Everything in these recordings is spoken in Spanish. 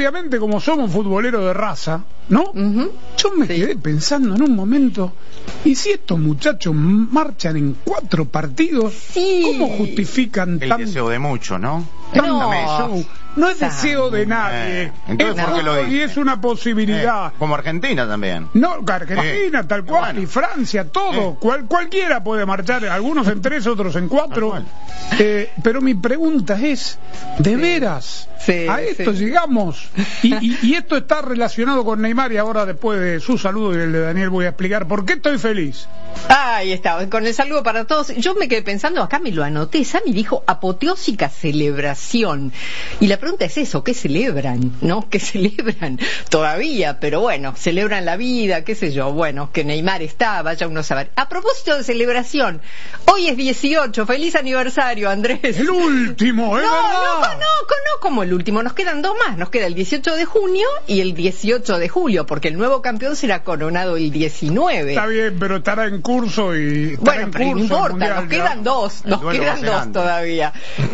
obviamente como somos futboleros de raza, ¿no? Yo me quedé pensando en un momento, ¿y si estos muchachos marchan en 4 partidos? ¿Cómo justifican el deseo de muchos, ¿no? No es deseo de nadie. Entonces, ¿por qué lo dice? Y es una posibilidad. Como Argentina también. No, Argentina, tal cual, y Francia, todo. Cualquiera puede marchar, algunos en 3, otros en 4. Pero mi pregunta es, ¿de veras a esto llegamos? Y esto está relacionado con Neymar, y ahora después de su saludo y el de Daniel voy a explicar por qué estoy feliz. Ahí está, con el saludo para todos. Yo me quedé pensando, acá me lo anoté, Sammy dijo apoteósica celebración. Y la pregunta es eso, ¿qué celebran? ¿No? ¿Qué celebran? Todavía, pero bueno, celebran la vida, qué sé yo, bueno, que Neymar está, vaya uno a saber. A propósito de celebración, hoy es 18, feliz aniversario, Andrés. El último, ¿eh? No, como el último, nos quedan 2 más, nos queda el 18 de junio y el 18 de julio, porque el nuevo campeón será coronado el 19. Está bien, pero estará en curso y... Bueno, pero no importa, nos quedan 2 todavía.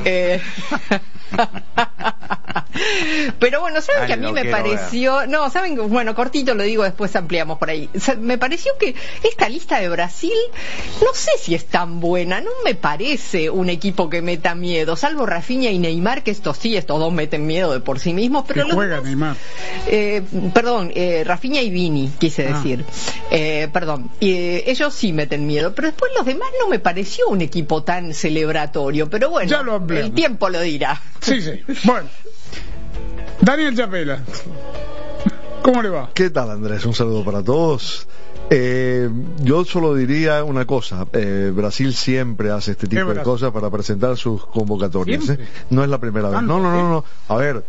Pero bueno, ¿saben que a mí me pareció... No, ¿saben? Bueno, cortito lo digo, después ampliamos por ahí. Me pareció que esta lista de Brasil, no sé si es tan buena, no me parece un equipo que meta miedo, salvo Rafinha y Neymar, que estos 2 meten miedo de por sí mismos, pero los juega demás, Neymar. Perdón, Rafinha y Vini, quise decir. Perdón, ellos sí meten miedo, pero después los demás no me pareció un equipo tan celebratorio, pero bueno, el tiempo lo dirá. Sí. Bueno, Daniel Chapela, ¿cómo le va? ¿Qué tal, Andrés? Un saludo para todos. Yo solo diría una cosa, Brasil siempre hace este tipo de cosas para presentar sus convocatorias. No es la primera vez. No. A ver,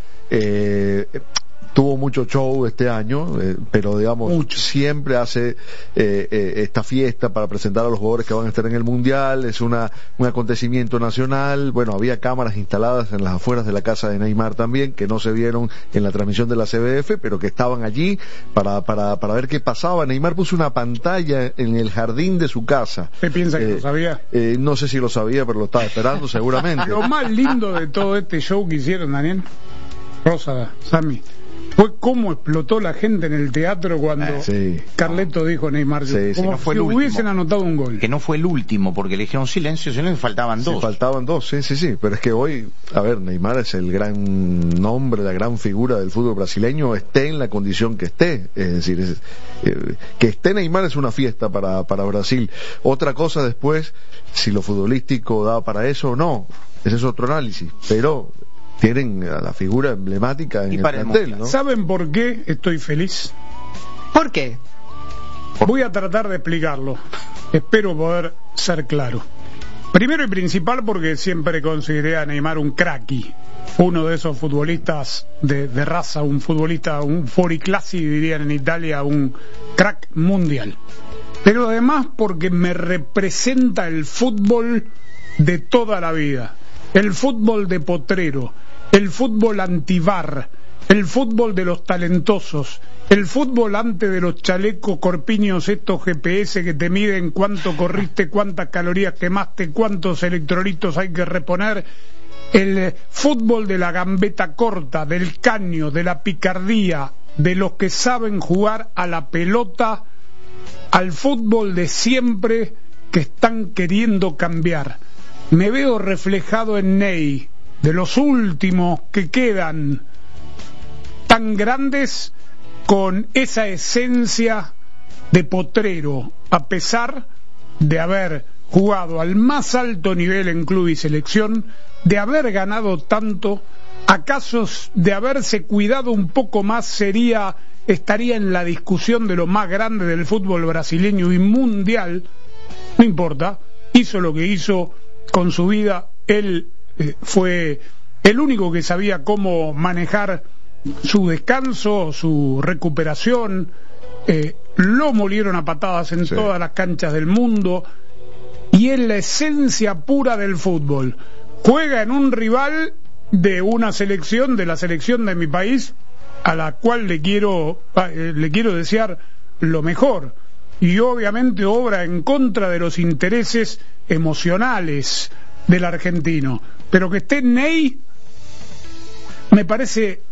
tuvo mucho show este año, pero digamos, siempre hace esta fiesta para presentar a los jugadores que van a estar en el Mundial. Es un acontecimiento nacional. Bueno, había cámaras instaladas en las afueras de la casa de Neymar también, que no se vieron en la transmisión de la CBF, pero que estaban allí para ver qué pasaba. Neymar puso una pantalla en el jardín de su casa. ¿Qué piensa que lo sabía? No sé si lo sabía, pero lo estaba esperando seguramente. Lo más lindo de todo este show que hicieron, Daniel, Rosa, Sammy, fue cómo explotó la gente en el teatro cuando Carleto dijo Neymar, como si hubiesen anotado un gol. Que no fue el último, porque le dijeron silencio, faltaban 2. Faltaban 2, sí, pero es que hoy, a ver, Neymar es el gran nombre, la gran figura del fútbol brasileño, esté en la condición que esté, es decir, que esté Neymar es una fiesta para Brasil. Otra cosa después, si lo futbolístico da para eso o no, ese es otro análisis, pero tienen a la figura emblemática en el plantel, ¿no? ¿Saben por qué estoy feliz? ¿Por qué? Voy a tratar de explicarlo. Espero poder ser claro. Primero y principal porque siempre consideré a Neymar un cracky, uno de esos futbolistas de raza, un futbolista, un fuoriclassi dirían en Italia, un crack mundial. Pero además porque me representa el fútbol de toda la vida, el fútbol de potrero, el fútbol antivar, el fútbol de los talentosos, el fútbol antes de los chalecos corpiños, estos GPS que te miden cuánto corriste, cuántas calorías quemaste, cuántos electrolitos hay que reponer, el fútbol de la gambeta corta, del caño, de la picardía, de los que saben jugar a la pelota, al fútbol de siempre que están queriendo cambiar. Me veo reflejado en Ney, de los últimos que quedan tan grandes, con esa esencia de potrero, a pesar de haber jugado al más alto nivel en club y selección, de haber ganado tanto. ¿Acaso de haberse cuidado un poco más estaría en la discusión de lo más grande del fútbol brasileño y mundial? No importa, hizo lo que hizo con su vida. Él fue el único que sabía cómo manejar su descanso, su recuperación. Lo molieron a patadas en todas las canchas del mundo, y es la esencia pura del fútbol. Juega en un rival de una selección, de la selección de mi país, a la cual le quiero desear lo mejor, y obviamente obra en contra de los intereses emocionales del argentino. Pero que esté Ney me parece